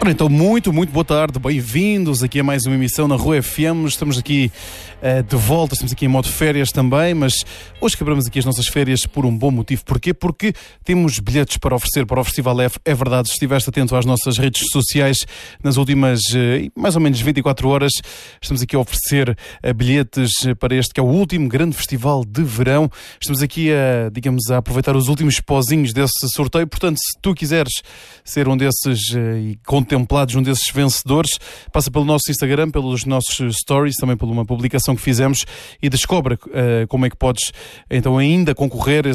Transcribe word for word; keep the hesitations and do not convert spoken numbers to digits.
Ora, então, muito, muito boa tarde, bem-vindos aqui a mais uma emissão na Rua F M. Estamos aqui uh, de volta, estamos aqui em modo férias também, mas hoje quebramos aqui as nossas férias por um bom motivo. Porquê? Porque temos bilhetes para oferecer para o Festival F. É verdade, se estiveste atento às nossas redes sociais nas últimas uh, mais ou menos vinte e quatro horas, estamos aqui a oferecer uh, bilhetes para este que é o último grande festival de verão. Estamos aqui a, digamos, a aproveitar os últimos pozinhos desse sorteio. Portanto, se tu quiseres ser um desses uh, e contemplados, um desses vencedores, passa pelo nosso Instagram, pelos nossos stories, também por uma publicação que fizemos e descobre uh, como é que podes então ainda concorrer